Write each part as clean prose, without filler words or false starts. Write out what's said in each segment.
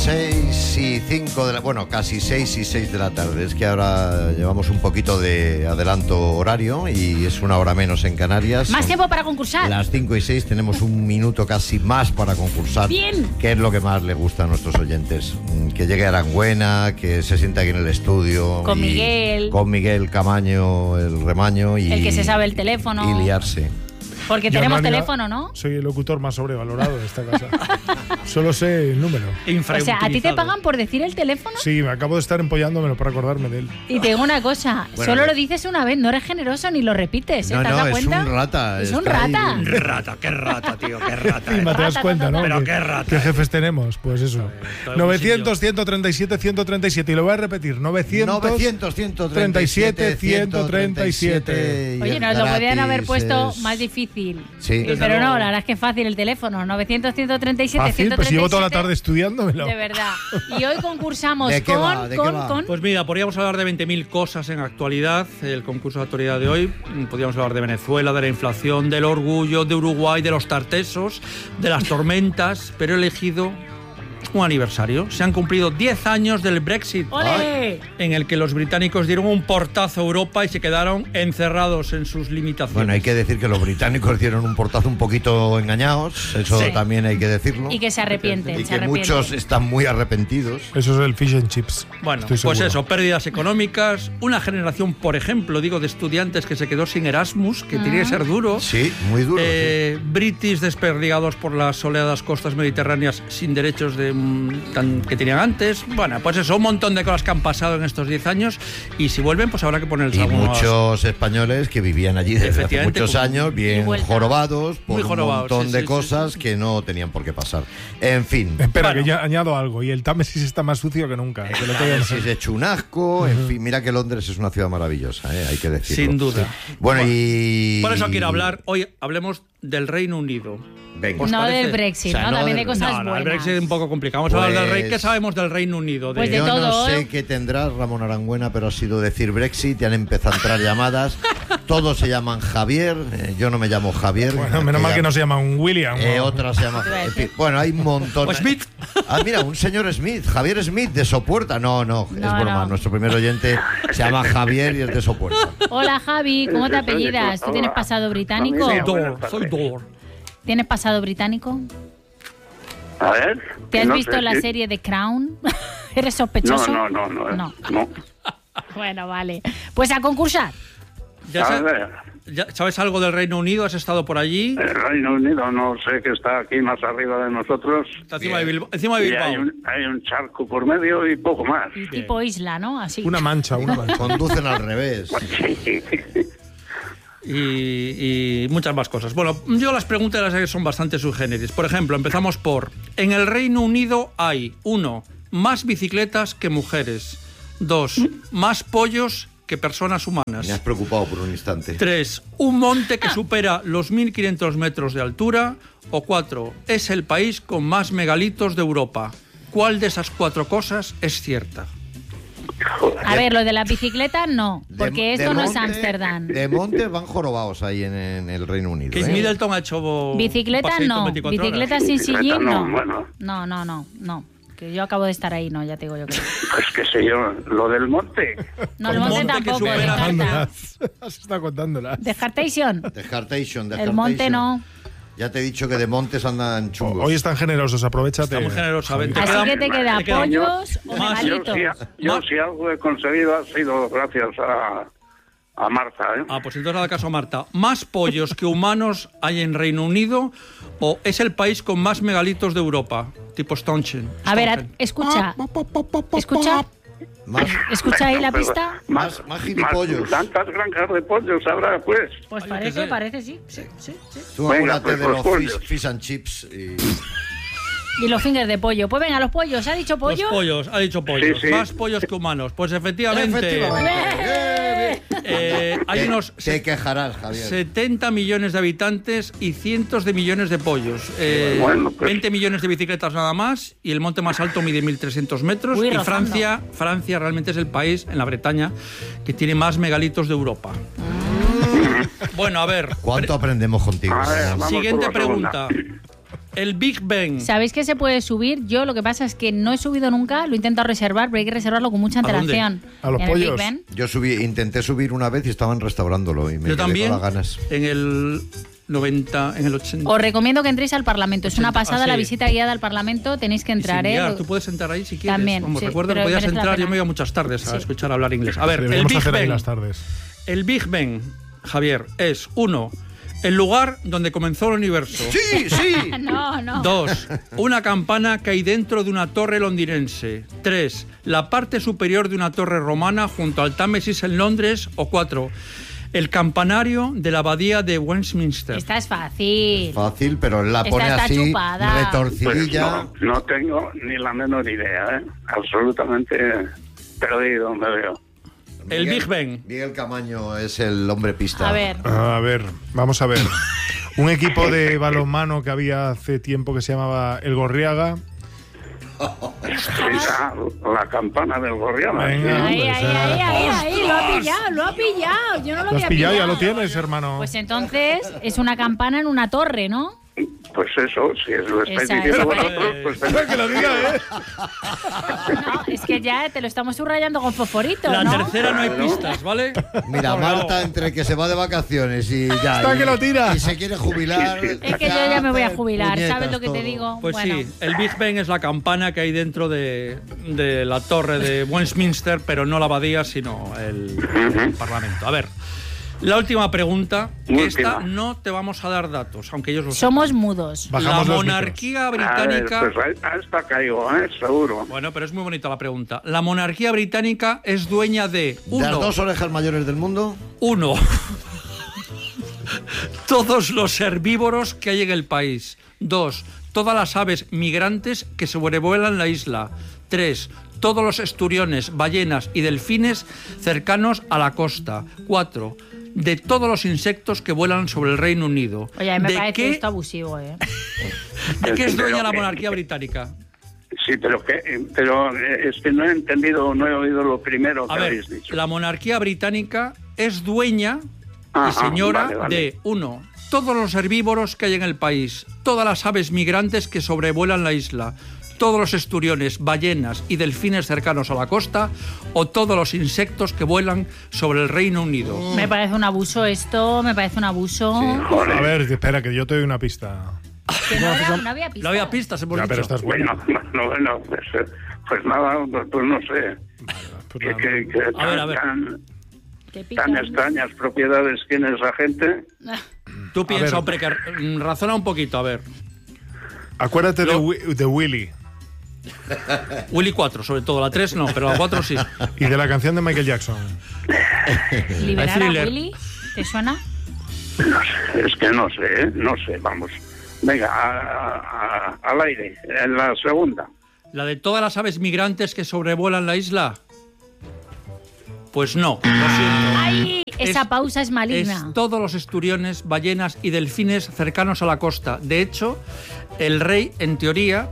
6:05 de la... Bueno, casi 6:06 de la tarde. Es que ahora llevamos un poquito de adelanto horario y es una hora menos en Canarias. Más tiempo para concursar. Las 5:06 tenemos un minuto casi más para concursar. Bien. ¿Qué es lo que más le gusta a nuestros oyentes? Que llegue a Aranguena, que se sienta aquí en el estudio. Con Miguel. Con Miguel Camaño, el remaño. Y, el que se sabe el teléfono. Y liarse. Porque Yo, tenemos Manuel, teléfono, ¿no? Soy el locutor más sobrevalorado de esta casa. Solo sé el número. O sea, ¿a ti te pagan por decir el teléfono? Sí, me acabo de estar empollándomelo para acordarme de él. Y te digo una cosa, Bueno, solo lo dices una vez, no eres generoso ni lo repites. ¿Te has dado cuenta? Es un rata. Es un rata. Qué rata, tío, qué rata. Y te das cuenta, ¿no? Pero qué rata. ¿Qué jefes tenemos? Pues eso. 900, 137, 137. Y lo voy a repetir. 900, 137, 137. Oye, nos lo podían haber puesto más difícil. Sí. Pero no, la verdad es que es fácil el teléfono. 900, 137, Fácil, 137. pues llevo toda la tarde estudiándomelo. De verdad. Y hoy concursamos ¿De qué va? ¿De qué va? con... Pues mira, podríamos hablar de 20.000 cosas en actualidad. El concurso de actualidad de hoy. Podríamos hablar de Venezuela, de la inflación, del orgullo, de Uruguay, de los tartesos, de las tormentas. Pero he elegido un aniversario. Se han cumplido 10 años del Brexit. ¡Ole! En el que los británicos dieron un portazo a Europa y se quedaron encerrados en sus limitaciones. Bueno, hay que decir que los británicos dieron un portazo un poquito engañados, eso Sí. también hay que decirlo. Y que se arrepienten. Y se que arrepienten. muchos están muy arrepentidos. Eso es el fish and chips. Bueno, Estoy pues seguro. eso, pérdidas económicas, una generación, por ejemplo, digo, de estudiantes que se quedó sin Erasmus, que tenía que ser duro. Sí, muy duro. Sí. British desperdigados por las soleadas costas mediterráneas sin derechos que tenían antes. Bueno, pues eso, un montón de cosas que han pasado en estos 10 años y si vuelven, pues habrá que ponerles Y algunos... muchos españoles que vivían allí desde hace Efectivamente, muchos años, y bien vuelta. jorobados por Muy jorobados, un montón sí, de sí, cosas sí. que no tenían por qué pasar. En fin. Espera, Bueno. que ya añado algo. Y el Támesis está más sucio que nunca. Que lo tengan- Si es hecho un asco, en fin, mira que Londres es una ciudad maravillosa, hay que decirlo. Sin duda. Bueno, y... Por eso quiero hablar, hoy hablemos del Reino Unido. Venga. ¿Os No parece? del Brexit, O sea, ¿no? no También del- de cosas No, el buenas. Brexit es un poco complicado. Vamos a hablar del Pues- Rey. ¿Qué sabemos del Reino Unido? Pues de Yo todo, no ¿eh? sé qué tendrá Ramón Arangüena, pero ha sido decir Brexit, ya han empezado a entrar llamadas. Todos se llaman Javier, yo no me llamo Javier. Bueno, menos mal que no se llama un William. o- Otra se llama... En fin, bueno, hay un montón. O Smith. Ah, mira, un señor Smith, Javier Smith de Sopuerta. No, es broma, no. nuestro primer oyente se llama Javier y es de Sopuerta. Hola Javi, ¿cómo te apellidas? ¿Tú tienes pasado británico? Familia. Soy Dor. ¿Tienes pasado británico? A ver. ¿Te has no visto sé la si- serie de Crown? ¿Eres sospechoso? No. Bueno, vale. Pues a concursar. ¿Ya A sa- ver, ya ¿Sabes algo del Reino Unido? ¿Has estado por allí? el Reino Unido no sé que está aquí más arriba de nosotros. Está encima de Bilbao. Y hay un charco por medio y poco más. Y tipo isla, ¿no? Así. Una mancha. Conducen al revés. Y muchas más cosas. Bueno, yo las preguntas son bastante sui generis. Por ejemplo, empezamos por... En el Reino Unido hay, 1, más bicicletas que mujeres. 2, más pollos que personas humanas. Me has preocupado por un instante. 3, un monte que supera los 1.500 metros de altura. O 4, es el país con más megalitos de Europa. ¿Cuál de esas 4 cosas es cierta? A ver, lo de la bicicleta no, porque De esto no es monte- Ámsterdam. De monte van jorobados ahí en el Reino Unido. Kate Middleton ha hecho Bicicleta paseíto no, 24 horas. bicicleta sin Bicicleta sillín no, no. bueno. No. Que yo acabo de estar ahí, no, ya te digo yo que no. Pues qué sé yo, lo del monte. No, el Con monte monte que tampoco, supera- descarta. Contándolas. Has estado contándolas. Descartation. Descartation. El monte no. Ya te he dicho que de montes andan chungos. Hoy están generosos, aprovechate. Estamos generosamente. Así que te queda te queda- pollos o más- Yo, megalitos. si algo he conseguido ha sido gracias a Marta, ¿eh? Ah, pues entonces haga caso a Marta. ¿Más pollos que humanos hay en Reino Unido o es el país con más megalitos de Europa? Tipo Stonehenge. A ver, escucha. Escucha ahí la pista. Más gilipollos. Tantas granjas de pollos habrá, pues. Pues Ay, que sé. parece, sí. Tú Venga, acuérdate pues, de los los pollos. fish and chips. Y los fingers de pollo. Pues venga, los pollos. ¿Ha dicho pollo? Los pollos, ha dicho pollos. Sí, sí. Más pollos que humanos. Pues efectivamente. Hay unos Te quejarás, Javier. 70 millones de habitantes y cientos de millones de pollos. Bueno, pues. 20 millones de bicicletas nada más y el monte más alto mide 1.300 metros. Uy, y rozando. Francia realmente es el país en la Bretaña que tiene más megalitos de Europa. Bueno, a ver. ¿Cuánto aprendemos contigo? A ver, vamos Siguiente por la segunda. pregunta. El Big Ben. ¿Sabéis que se puede subir? Yo lo que pasa es que no he subido nunca, lo he intentado reservar, pero hay que reservarlo con mucha antelación. ¿A los En el pollos? Big Ben. Yo intenté subir una vez y estaban restaurándolo y me Yo quedé también, con las ganas. en el 90, en el 80. Os recomiendo que entréis al Parlamento. Es una 80, pasada la sí. visita guiada al Parlamento. Tenéis que Y entrar, sin ¿eh? guiar, tú puedes entrar ahí si quieres. También, Vamos, sí, recuerda que pero podías merece la entrar, yo pena. me iba muchas tardes a escuchar hablar inglés. A ver, el Deberíamos Big hacer ahí Ben. las tardes. El Big Ben, Javier, es 1. El lugar donde comenzó el universo. Sí, sí. No. 2. Una campana que hay dentro de una torre londinense. 3. La parte superior de una torre romana junto al Támesis en Londres. O 4. El campanario de la abadía de Westminster. Esta es fácil. Fácil, pero la Esta pone está así, chupada. Pues retorcidilla. no tengo ni la menor idea, ¿eh? Absolutamente perdido me veo. El Big Ben. Miguel Camaño es el hombre pista. A ver. A ver, vamos a ver. Un equipo de balonmano que había hace tiempo que se llamaba El Gorriaga. La campana del Gorriana. Venga. Ahí, pues, lo ha pillado. Yo no lo Lo había has pillado, ya pillado. lo tienes, hermano. Pues entonces es una campana en una torre, ¿no? Pues eso, si es lo estáis Esa diciendo es. vosotros, pues Espera que lo diga, ¿eh? No, es que ya te lo estamos subrayando con fosforito, La ¿no? tercera no hay pistas, ¿vale? Mira, Marta, entre que se va de vacaciones y ya. Está que lo tira. Y se quiere jubilar. Sí, sí. Es que yo ya me voy a jubilar, puñetas, ¿sabes lo que te todo. digo? Pues Bueno. sí, el Big Ben es la campana que hay dentro de la torre de Westminster, pero no la abadía, sino el Parlamento. A ver, la última pregunta, que Última. esta no te vamos a dar datos, aunque ellos lo Somos mudos. Bajamos La los monarquía A ver, británica... pues a esta caigo, seguro. Bueno, pero es muy bonita la pregunta. La monarquía británica es dueña de ¿De las 2 uno, orejas mayores del mundo? todos los herbívoros que hay en el país. 2. Todas las aves migrantes que sobrevuelan la isla. 3. Todos los esturiones, ballenas y delfines cercanos a la costa. 4. De todos los insectos que vuelan sobre el Reino Unido. Oye, a mí me ¿De parece qué, esto abusivo, ¿eh? ¿De qué es Pero dueña la que- monarquía británica? Sí, pero es que no he entendido, no he oído lo primero A que ver, habéis dicho. la monarquía británica es dueña y Ajá, señora vale, vale. de 1. Todos los herbívoros que hay en el país, todas las aves migrantes que sobrevuelan la isla, todos los esturiones, ballenas y delfines cercanos a la costa, o todos los insectos que vuelan sobre el Reino Unido. Me parece un abuso esto, me parece un abuso. Joder. A ver, espera, que yo te doy una pista. Que no había pista. No había pistas, hemos Ya, pero dicho. estás bueno. Bueno, pues nada, pues no sé. Pues ¿Qué, nada. A ver. Te pica. tan extrañas propiedades tiene esa gente? Tú piensa, ver. hombre, que razona un poquito, a ver. Acuérdate de Willy Willy 4, sobre todo, la 3 no, pero la 4 sí. y de la canción de Michael Jackson. ¿Liberar a Thriller. Willy? ¿Te suena? No sé, es que no sé, vamos. Venga, al aire, en la segunda. ¿La de todas las aves migrantes que sobrevuelan la isla? Pues no, lo siento. ¡Ay! Esa Es- pausa es maligna. Es todos los esturiones, ballenas y delfines cercanos a la costa. De hecho, el rey, en teoría,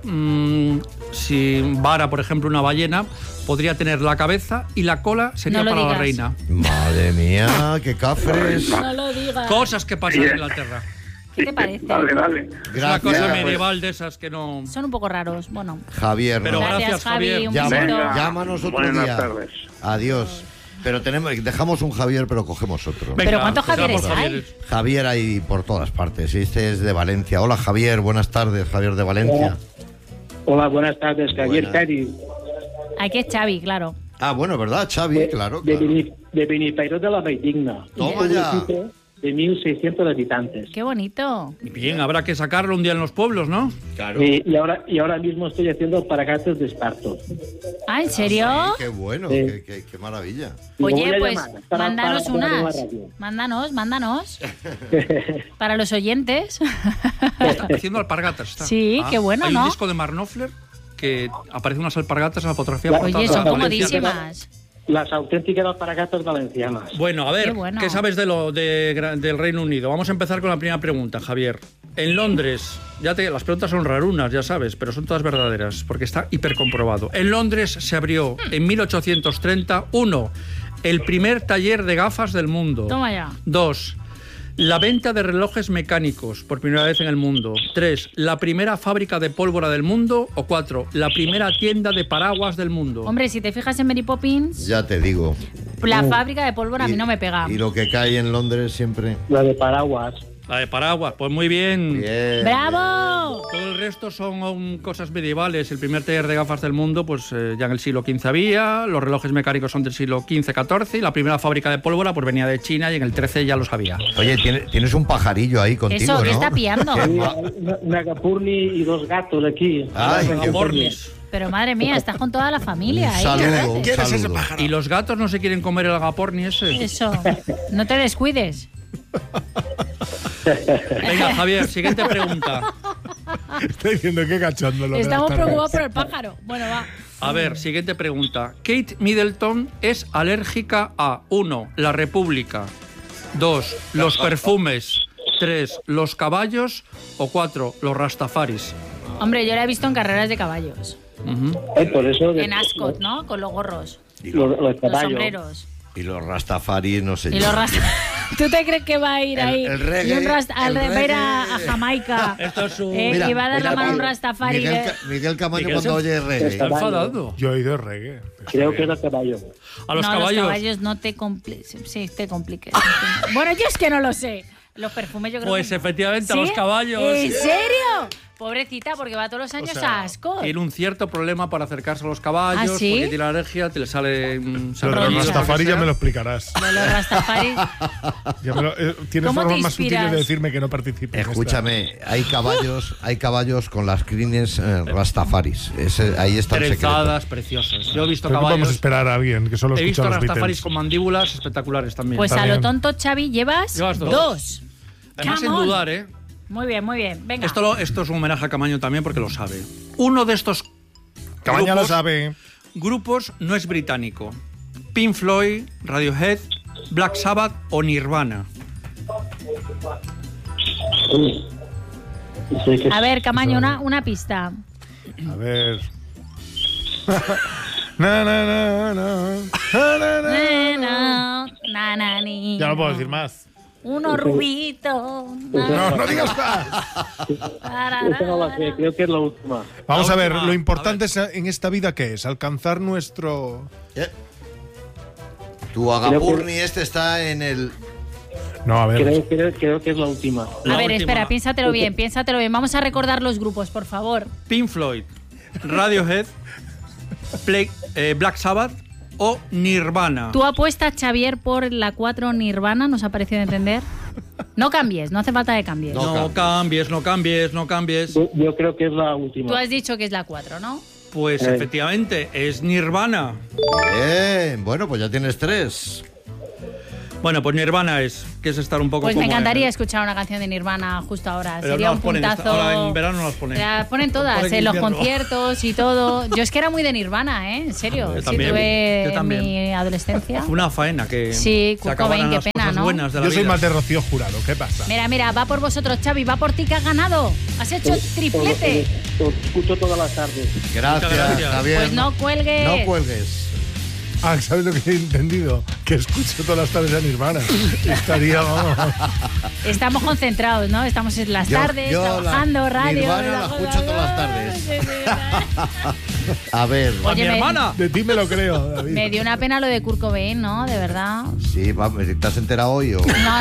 si vara, por ejemplo, una ballena, podría tener la cabeza y la cola sería No lo para la digas. reina. Madre mía, qué cafres. No lo digas. Cosas que pasan en Inglaterra. ¿Qué te parece? Dale. Es una cosa Gracias, medieval de esas que no... Son un poco raros. Bueno, Javier. Pero no. gracias, Javi. Javier. Un Llama- besito. Venga. Llámanos otro Buenas día. tardes. Adiós. Pero dejamos un Javier, pero cogemos otro. Venga, ¿Pero cuántos empezamos Javieres por hay? Javieres. Javier hay por todas partes. Este es de Valencia. Hola, Javier. Buenas tardes, Javier de Valencia. Hola, buenas tardes, Javier Buenas. Cari, Aquí es Xavi, claro. Ah, bueno, ¿verdad, Xavi? Claro, de, claro. de Benipairó de la Valldigna. Toma un ya. pueblecito de 1.600 habitantes. Qué bonito. Bien, habrá que sacarlo un día en los pueblos, ¿no? Y ahora mismo estoy haciendo paragatos de esparto. Ah, ¿en serio? Sí, qué bueno, Sí. qué maravilla. Digo, voy Oye, a pues llamar para mándanos poner en la unas. radio. Mándanos. Para los oyentes. Haciendo alpargatas. Está. Sí, qué bueno, Hay ¿no? un disco de Mark Knopfler que aparece unas alpargatas en la fotografía. Oye, portada Oye, de son la Valencia. comodísimas. Las auténticas alpargatas valencianas. Bueno, a ver, Qué ¿qué, bueno. sabes del Reino Unido? Vamos a empezar con la primera pregunta, Javier. En Londres, las preguntas son rarunas, ya sabes, pero son todas verdaderas, porque está hipercomprobado. En Londres se abrió en 1830, 1, el primer taller de gafas del mundo. Toma ya. 2, La venta de relojes mecánicos por primera vez en el mundo. 3. La primera fábrica de pólvora del mundo. O 4. La primera tienda de paraguas del mundo. Hombre, si te fijas en Mary Poppins, Ya te digo. la fábrica de pólvora a mí no me pega. Y lo que cae en Londres siempre. La de paraguas. La de paraguas, pues muy bien. Bien. ¡Bravo! Todo el resto son cosas medievales. El primer taller de gafas del mundo, pues ya en el siglo XV había. Los relojes mecánicos son del siglo XV-XIV. Y la primera fábrica de pólvora pues venía de China y en el XIII ya los había. Oye, tienes un pajarillo ahí contigo, Eso, ¿no? ¿qué está pillando? Sí, una agapurni y 2 gatos aquí. Ay, Una qué Agapornis. Pero madre mía, estás con toda la familia, Un ¿eh? saludo, un ¿Quién es ese saludo. pájaro? Y los gatos no se quieren comer el agaporni ese. Eso, no te descuides. Venga, Javier, siguiente pregunta. Estoy diciendo qué cachondo lo de Estamos las preocupados tardes. por el pájaro. Bueno, va. A ver, siguiente pregunta. Kate Middleton es alérgica a 1. La República. 2. Los perfumes. 3. Los caballos. O 4. Los rastafaris. Hombre, yo la he visto en carreras de caballos. Ujú. Por eso En Ascot, ¿no? Con los gorros, los los caballos. sombreros. Y los Rastafari, no sé Y yo. los ¿Tú te crees que va a ir El- ahí? el reggae, y un el va a ir a reggae. Jamaica. Esto es un... Mira, y va a dar la mira, mano a un Miguel- Rastafari. Miguel Camaño Miguel cuando se- oye reggae. Está enfadado. Yo he oído reggae. Creo que era caballo. A los no, caballos. los caballos no te compliques. Sí, te compliques. Bueno, yo es que no lo sé. Los perfumes yo creo Pues que... efectivamente, a ¿Sí? los caballos. ¿En serio? Pobrecita, porque va todos los años a Ascot. Tiene un cierto problema para acercarse a los caballos, ¿Ah, sí? porque tiene alergia, te le sale... Lo de los Rollos, Rastafari ya me lo explicarás. De los Rastafari. Tienes ¿Cómo te formas más sutiles inspiras? de decirme que no participe. en esta. Escúchame, hay caballos con las crines Rastafaris. Ahí está el secreto. Trezadas, preciosas. Yo he visto Creo que podemos caballos... esperar a alguien que solo He escucha visto los rastafaris Beatles. con mandíbulas espectaculares también. Pues a También. lo tonto, Xavi, llevas Llevas dos. dos. Además, Come sin on. dudar, ¿eh? Muy bien, muy bien. Venga. Esto es un homenaje a Camaño también porque lo sabe. Uno de estos Cabaña lo grupos- sabe. grupos no es británico. Pink Floyd, Radiohead, Black Sabbath o Nirvana. Sí, que A ver, Camaño, una pista. A ver. Na, na, na, na. Na, na, na, na. Nanani. Ya no puedo decir más. Uno rubito. No digas más. esa no la sé, creo que es la última. Vamos La a ver, última. lo importante es en esta vida ¿qué es? Alcanzar nuestro... Tu Agapurni este está en el... No, a ver. Creo que es la última. La A ver, última. espera, piénsatelo bien, piénsatelo bien. Vamos a recordar los grupos, por favor. Pink Floyd, Radiohead, Black Sabbath o Nirvana. ¿Tú apuestas, Xavier, por la 4 Nirvana? ¿Nos ha parecido entender? No cambies, no hace falta que cambies. No cambies, no cambies, no cambies. Yo creo que es la Tú última. has dicho que es la 4, ¿no? Pues efectivamente, es Nirvana. Bien, bueno, pues ya tienes 3. Bueno, pues Nirvana que es estar un poco Pues me como encantaría en- escuchar una canción de Nirvana justo ahora. Pero Sería no un las ponen, puntazo. ahora en verano no las ponen. Las ponen todas, Ponen en los invierno. conciertos y todo. Yo es que era muy de Nirvana, ¿eh? En serio. Yo Sí, también, tuve yo en también. mi adolescencia. Una faena que Sí, se Kurt acabaran Cobain, qué las pena, cosas ¿no? buenas de la Yo soy vida. más de Rocío Jurado. ¿Qué pasa? Mira, va por vosotros, Xavi, va por ti que has ganado. Has hecho triplete. Lo escucho todas las tardes. Gracias, gracias. Javier. Pues no cuelgues. No cuelgues. Ah, ¿sabes lo que he entendido? Que escucho todas las tardes a Nirvana. Estaría, vamos. Estamos concentrados, ¿no? Estamos en las tardes, trabajando, radio. Nirvana la escucho todas las tardes. A ver, ¡A Oye, mi me- hermana! De ti me lo creo, David. Me dio una pena lo de Kurt Cobain, ¿no? De verdad. sí, vamos, ¿te has enterado hoy o...?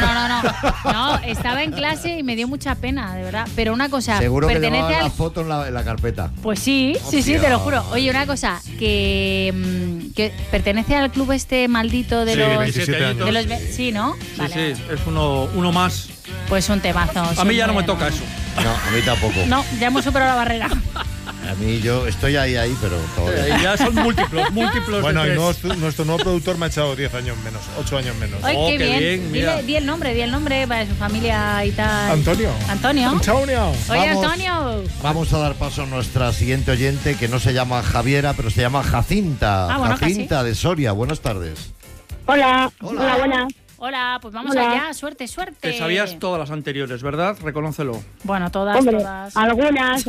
No, estaba en clase y me dio mucha pena, de verdad. Pero una cosa, Seguro que pertenece llevaba al... la foto en la carpeta. Pues sí, sí, Hostia. te lo juro. Oye, una cosa, que pertenece al club este maldito de Sí, los... 27 años. de los sí, ¿no? Sí, Vale. sí, es uno más. Pues un temazo. A mí ya no me siempre, toca eso. No, a mí tampoco. No, ya hemos superado la barrera. A mí yo estoy ahí, pero todavía. Ya son múltiplos Bueno, de y tres. nuestro nuevo productor me ha echado 10 años menos, 8 años menos. Ay, Oh, qué qué bien. bien, mira. Di el nombre para su familia y tal. Antonio. Antonio. Antonio. Oye, Vamos. Antonio. Vamos a dar paso a nuestra siguiente oyente, que no se llama Javiera, pero se llama Jacinta. Ah, bueno, Jacinta de Soria, buenas tardes. Hola, Hola. hola, buenas. Hola, pues vamos Hola. allá. Suerte, suerte. Te sabías todas las anteriores, ¿verdad? Reconócelo. Bueno, todas, Hombre, todas. algunas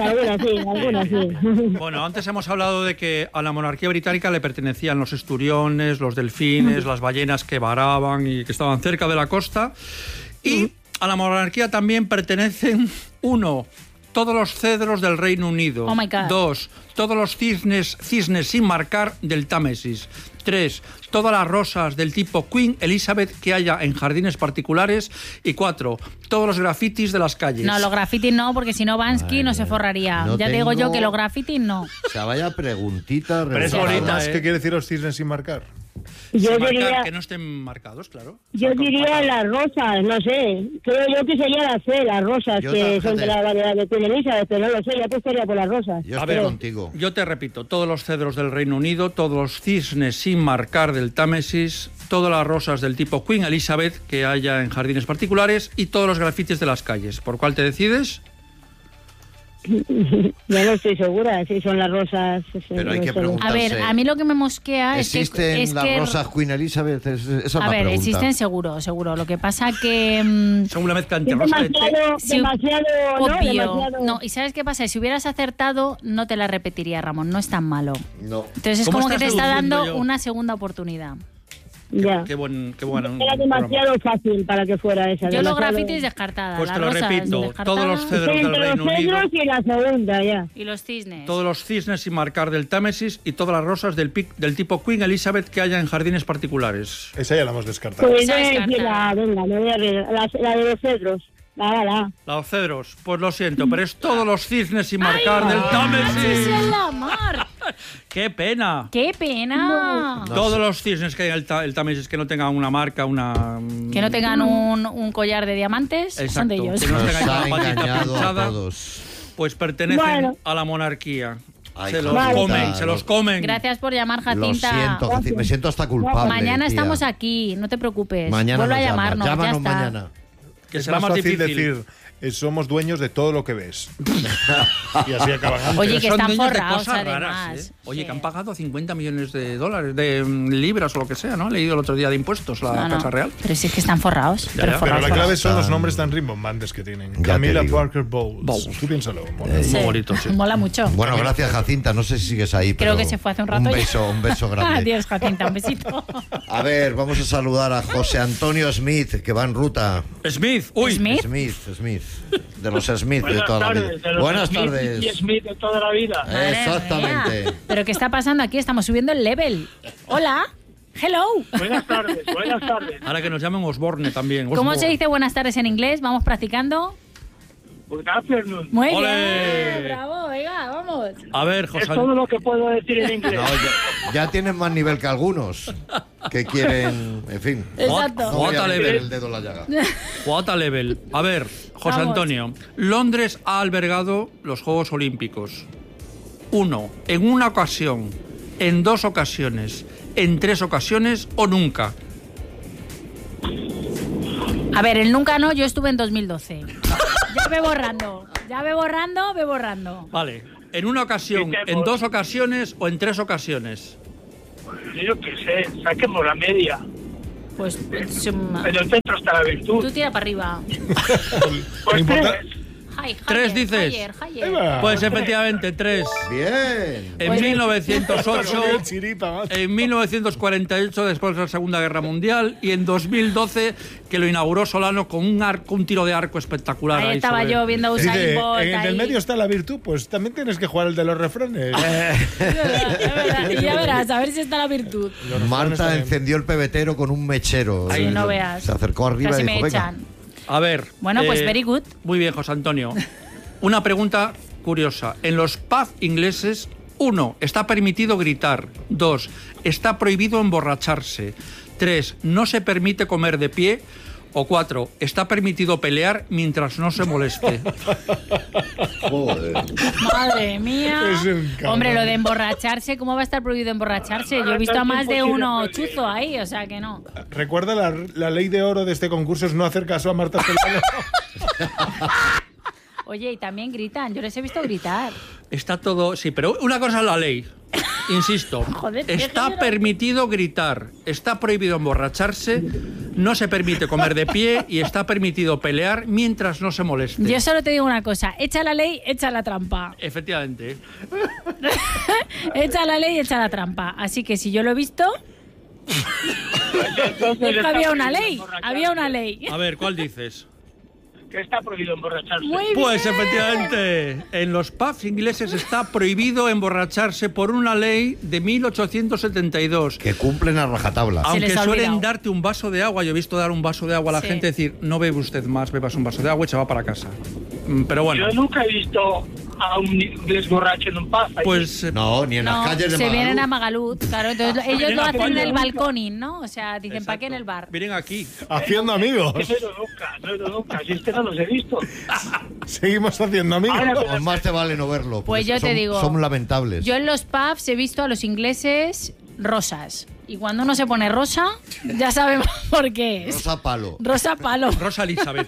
sí. Bueno, antes hemos hablado de que a la monarquía británica le pertenecían los esturiones, los delfines, las ballenas que varaban y que estaban cerca de la costa. Y A la monarquía también pertenecen 1. Todos los cedros del Reino Unido. Oh my God. 2. Todos los cisnes sin marcar del Támesis. 3. Todas las rosas del tipo Queen Elizabeth que haya en jardines particulares. Y 4. Todos los grafitis de las calles. No, los grafitis no, porque si no Bansky no se forraría. no Ya te digo yo tengo- que los grafitis no. O sea, vaya preguntita. Pero es rebuscada. bonita, ¿Qué quiere decir los cisnes sin marcar? Yo Sin marcar, diría, que no estén marcados, claro. yo diría las rosas, no sé. Creo yo que sería la C, las rosas, Yo que también. son de la variedad de Queen Elizabeth, pero no lo sé, yo apostaría por las rosas. Yo A estoy ver, contigo. Yo te repito, todos los cedros del Reino Unido, todos los cisnes sin marcar del Támesis, todas las rosas del tipo Queen Elizabeth que haya en jardines particulares y todos los grafitis de las calles. ¿Por cuál te decides? Yo no estoy segura si son las rosas. Pero hay no que sé. preguntar. A ver, Entonces, a mí lo que me mosquea ¿existen es las que... rosas Queen Elizabeth? Esa es la A ver, pregunta. existen seguro. Lo que pasa que... Son una mezcla entre Es rosa de té. demasiado, Sí, demasiado, ¿no? obvio. Demasiado. No, ¿y sabes qué pasa? Si hubieras acertado, no te la repetiría, Ramón. No es tan malo. No. Entonces es ¿Cómo como que te estás está deduciendo dando yo? una segunda oportunidad. Ya. Qué bueno. Era demasiado fácil para que fuera esa. Yo los demasiado- grafitis descartada. Pues las te lo rosas repito, descartada, todos los cedros Estoy del entre Reino los Unido, cedros y la segunda, ya. y los cisnes. todos los cisnes sin marcar del Támesis y todas las rosas del tipo Queen Elizabeth que haya en jardines particulares. Esa ya la hemos descartado. Pues Esa voy a descartada. decir venga, me voy a ver, la de los cedros. La. Los cedros, pues lo siento, pero es todos los cisnes sin marcar del ¡Ay, Támesis. en la mar! ¡Qué pena! ¡Qué pena! Todos los cisnes que hay en el Támesis que no tengan una marca, una... Que no tengan un collar de diamantes, son Exacto, de ellos. que no Nos tengan ha una patita engañado a pinchada, todos. pues pertenecen Bueno. a la monarquía. Ay, Se los Jacinta, comen, se los comen. Gracias por llamar, Lo Jacinta. siento, Jacinta, me siento hasta culpable. Mañana tía. estamos aquí, no te preocupes. Mañana Vuelve a nos llamas. llamarnos, ya Llámanos está. mañana. Que Es será más más fácil difícil. decir, somos dueños de todo lo que ves. Y así acaban antes. Oye, que Son están dueños de forrados, cosas además. raras, ¿eh? Oye, Sí. que han pagado 50 millones de dólares, de libras o lo que sea, ¿no? He leído el otro día de impuestos la No, Casa Real. Pero sí es que están forrados. Ya, pero ya, Pero forrados, la clave forrados. son los nombres tan rimbombantes que tienen. te Camila digo. Parker Bowles. Bowles. Tú piénsalo. mola. Sí. Muy bonito, sí. Mola mucho. Bueno, gracias, Jacinta. No sé si sigues ahí. Creo pero que se fue hace un rato. Un beso grande. Adiós, Jacinta, un besito. A ver, vamos a saludar a José Antonio Smith, que va en ruta. Smith, uy. Smith. Smith. De los Smith de Buenas toda la tardes, vida. de los Buenas Smith tardes. y Smith de toda la vida. Madre Exactamente. mía. ¿Pero qué está pasando aquí? Estamos subiendo el level. Hola. Hello. Buenas tardes, buenas tardes. Ahora que nos llamen Osborne también. ¿Cómo Osborne. se dice buenas tardes en inglés? Vamos practicando. Good afternoon. Muy ¡Ole! bien. Bravo, venga, vamos. A ver, Es José. todo lo que puedo decir en inglés. No, ya tienen más nivel que algunos que quieren, en fin. Exacto. No voy a What a meter level. el dedo en la llaga. What a level. A ver, José Vamos. Antonio. Londres ha albergado los Juegos Olímpicos. 1. En una ocasión, en 2 ocasiones, en 3 ocasiones o nunca. A ver, el nunca no, yo estuve en 2012. Ya ve borrando. Ve borrando. Vale. En una ocasión, en 2 ocasiones o en 3 ocasiones. Yo qué sé, saquemos la media. Pues En el centro está la tú virtud. tira para arriba. Pues Importa- 3. Hi, 3 dices. Ahí va. Pues efectivamente, 3. Bien. En 1908, El chiripa, macho. en 1948, después de la Segunda Guerra Mundial, y en 2012, que lo inauguró Solano con un tiro de arco espectacular. Ahí estaba sobre- yo viendo a Usain Dice, Bolt en el ahí. del medio está la virtud, pues también tienes que jugar el de los refranes. Es verdad. Y ya verás, a ver si está la virtud. Marta encendió el pebetero con un mechero. Sí, no veas. Se acercó arriba Casi y me dijo, venga. echan. A ver. Bueno, pues very good. Muy bien, José Antonio. Una pregunta curiosa. En los pubs ingleses, 1. Está permitido gritar. 2. Está prohibido emborracharse. 3. No se permite comer de pie. O 4. Está permitido pelear mientras no se moleste. Joder. Madre mía. Es un cabrón. Hombre, lo de emborracharse, ¿cómo va a estar prohibido emborracharse? Yo he visto a más de uno chuzo ahí, o sea que no. Recuerda la ley de oro de este concurso es no hacer caso a Marta Solano. Oye, y también gritan, yo les he visto gritar. Está todo... Sí, pero una cosa es la ley. Insisto, Joder, qué está género. permitido gritar, está prohibido emborracharse, no se permite comer de pie y está permitido pelear mientras no se moleste. Yo solo te digo una cosa, echa la ley, echa la trampa. Efectivamente. Echa la ley, echa la trampa. Así que si yo lo he visto, Entonces es que está había una prohibido ley, emborracharse. había una ley. A ver, ¿cuál dices? que está prohibido emborracharse. Muy bien. Pues efectivamente, en los pubs ingleses está prohibido emborracharse por una ley de 1872. Que cumplen a rajatabla. Se les Aunque ha suelen olvidado. darte un vaso de agua, yo he visto dar un vaso de agua a la Sí. gente, decir, no bebe usted más, bebas un vaso de agua y se va para casa. Pero bueno, Yo nunca he visto a un inglés borracho en un pub. pues No, ni en No, las calles de se Magaluf. vienen a Magaluf, claro. Entonces ellos Vienen lo a hacen en el España. balconing, ¿no? O sea, dicen, ¿para qué en el bar? vienen aquí. Haciendo amigos. No he ido nunca. Si es que no los he visto. Seguimos haciendo amigos. Ahora, Pues más te vale no verlo. Pues porque yo te digo, Son lamentables. Yo en los pubs he visto a los ingleses rosas. Y cuando uno se pone rosa, ya sabemos por qué es. Rosa palo. Rosa palo. Rosa Elizabeth.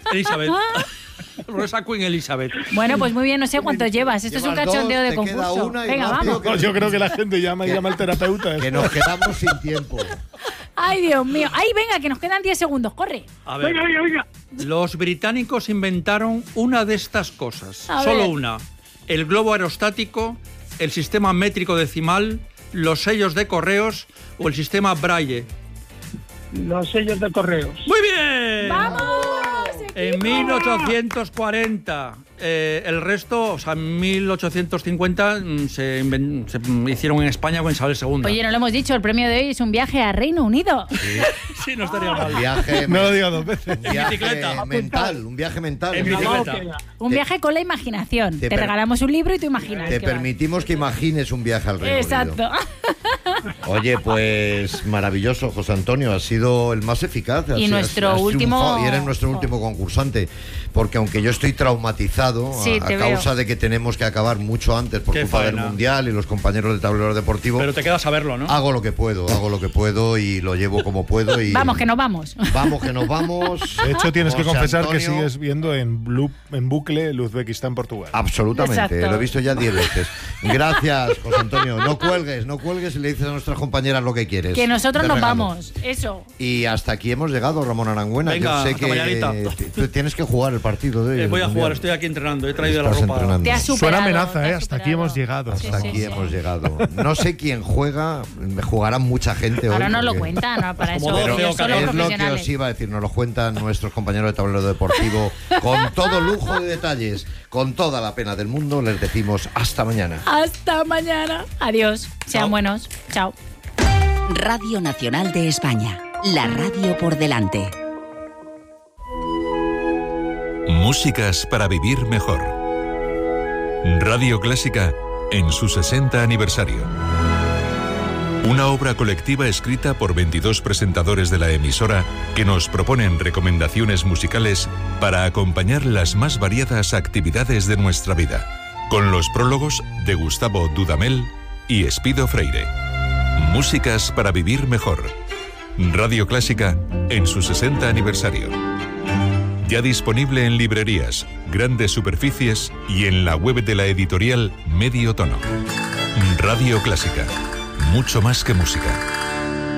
Rosa Queen Elizabeth. Bueno, pues muy bien, no sé cuántos llevas. Esto es un Llevas cachondeo dos, de te queda concurso. una y Venga, rápido vamos. No, yo creo que la gente llama al terapeuta. Que nos quedamos sin tiempo. Ay, Dios mío. Ay, venga, que nos quedan 10 segundos. Corre. A ver, Venga. los británicos inventaron una de estas cosas. A Solo ver. una. El globo aerostático, el sistema métrico decimal, los sellos de correos o el sistema Braille. Los sellos de correos. ¡Muy bien! ¡Vamos! En 1840. El resto, o sea, en 1850 se hicieron en España con Isabel II. Oye, no lo hemos dicho, el premio de hoy es un viaje a Reino Unido. Sí, no estaría mal. Un viaje, No lo digo dos veces. un viaje bicicleta. mental. Un viaje mental. En bicicleta. Un viaje con la imaginación. Te per- regalamos un libro y tú imaginas. Te que vas. permitimos que imagines un viaje al Reino Exacto. Unido. Oye, pues maravilloso, José Antonio. Has sido el más eficaz. Y nuestro último- triunfado y eres nuestro último concursante. Porque aunque yo estoy traumatizado Sí, a te causa veo. de que tenemos que acabar mucho antes por Qué culpa del faena. Mundial y los compañeros del tablero deportivo, Pero te quedas a verlo, ¿no? hago lo que puedo y lo llevo como puedo. Y Vamos, que nos vamos. Vamos, que nos vamos. De hecho, tienes que José confesar que Antonio, sigues viendo en bucle Uzbekistán, Portugal. Absolutamente, Exacto. lo he visto ya 10 veces. Gracias, José Antonio. No cuelgues y le dices a nuestras compañeras lo que quieres. Que nosotros de nos regalo. vamos. Eso. Y hasta aquí hemos llegado, Ramón Arangüena. Venga, Yo sé hasta mañanita. que tú tienes que jugar el partido de hoy. Voy el a Mundial. jugar, estoy aquí entrenando. He traído la Estás ropa. entrenando. Te has Suena superado. amenaza, te has hasta aquí superado. hemos llegado. Hasta Sí, aquí sí, hemos sí. llegado. No sé quién juega, jugará mucha gente hoy. Ahora no lo porque- cuentan, ¿no? Para eso. Como Pero Pero ellos son los es lo que profesionales. os iba a decir, nos lo cuentan nuestros compañeros de tablero deportivo con todo lujo de detalles, con toda la pena del mundo. Les decimos hasta mañana. Hasta mañana. Adiós. Sean Chao. buenos. Chao. Radio Nacional de España. La radio por delante. Músicas para vivir mejor. Radio Clásica en su 60 aniversario. Una obra colectiva escrita por 22 presentadores de la emisora que nos proponen recomendaciones musicales para acompañar las más variadas actividades de nuestra vida, con los prólogos de Gustavo Dudamel y Espido Freire. Músicas para vivir mejor. Radio Clásica en su 60 aniversario. Ya disponible en librerías, grandes superficies y en la web de la editorial Medio Tono. Radio Clásica. Mucho más que música.